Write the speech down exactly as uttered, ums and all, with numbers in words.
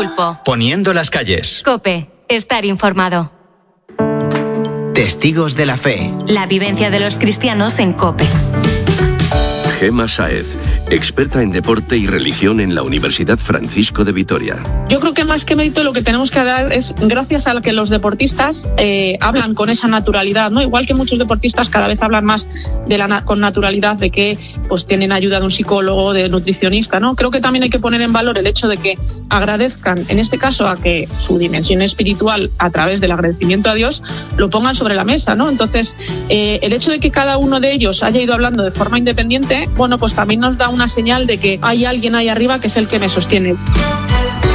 Pulpo. Poniendo las calles. COPE. Estar informado. Testigos de la fe. La vivencia de los cristianos en COPE. Gema Sáez, experta en deporte y religión en la Universidad Francisco de Vitoria. Yo creo que más que mérito lo que tenemos que dar es gracias a que los deportistas eh, hablan con esa naturalidad, ¿no? Igual que muchos deportistas cada vez hablan más de la, con naturalidad de que pues tienen ayuda de un psicólogo, de nutricionista, ¿no? Creo que también hay que poner en valor el hecho de que agradezcan, en este caso, a que su dimensión espiritual a través del agradecimiento a Dios lo pongan sobre la mesa, ¿no? Entonces, eh, el hecho de que cada uno de ellos haya ido hablando de forma independiente, bueno, pues también nos da una señal de que hay alguien ahí arriba que es el que me sostiene.